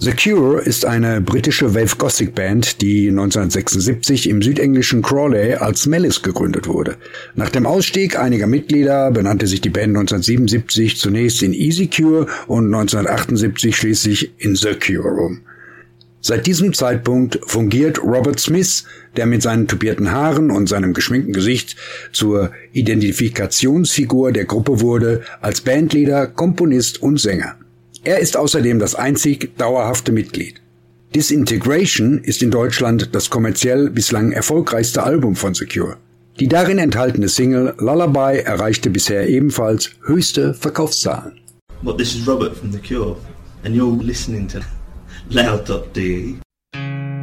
The Cure ist eine britische Wave-Gothic-Band, die 1976 im südenglischen Crawley als Malice gegründet wurde. Nach dem Ausstieg einiger Mitglieder benannte sich die Band 1977 zunächst in Easy Cure und 1978 schließlich in The Cure um. Seit diesem Zeitpunkt fungiert Robert Smith, der mit seinen tupierten Haaren und seinem geschminkten Gesicht zur Identifikationsfigur der Gruppe wurde, als Bandleader, Komponist und Sänger. Er ist außerdem das einzig dauerhafte Mitglied. Disintegration ist in Deutschland das kommerziell bislang erfolgreichste Album von The Cure. Die darin enthaltene Single Lullaby erreichte bisher ebenfalls höchste Verkaufszahlen. This is Robert from The Cure and you're listening to Loud.de.